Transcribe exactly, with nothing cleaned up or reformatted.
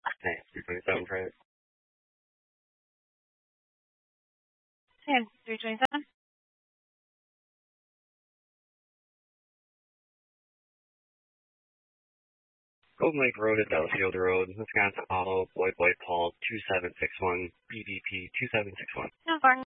Hey, three twenty-seven Trent. ten, three twenty-seven. Golden Lake Road at Delafield Road, Wisconsin Auto, Boyd Boyd Paul, two seven six one, B B P two seven six one. No, Barton.